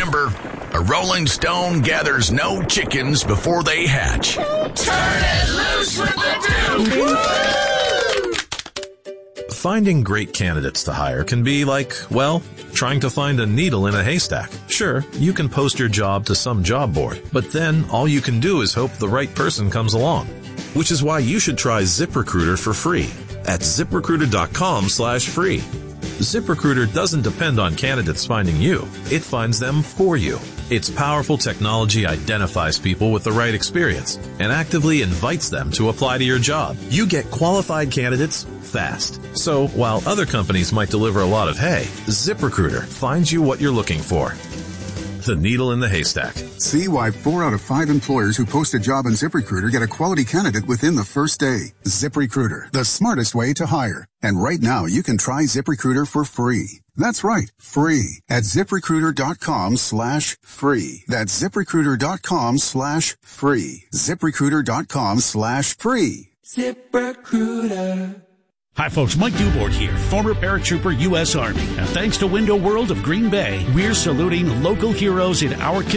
remember, a Rolling Stone gathers no chickens before they hatch. Turn it loose with the Duke! Finding great candidates to hire can be like, well, trying to find a needle in a haystack. Sure, you can post your job to some job board, but then all you can do is hope the right person comes along. Which is why you should try ZipRecruiter for free at ZipRecruiter.com/free. ZipRecruiter doesn't depend on candidates finding you. It finds them for you. Its powerful technology identifies people with the right experience and actively invites them to apply to your job. You get qualified candidates fast. So while other companies might deliver a lot of hay, ZipRecruiter finds you what you're looking for. The needle in the haystack. See why 4 out of 5 employers who post a job on ZipRecruiter get a quality candidate within the first day. ZipRecruiter, the smartest way to hire. And right now, you can try ZipRecruiter for free. That's right, free at ZipRecruiter.com/free. That's ZipRecruiter.com/free. ZipRecruiter.com/free. ZipRecruiter. Hi folks, Mike Dubord here, former paratrooper U.S. Army. And thanks to Window World of Green Bay, we're saluting local heroes in our community.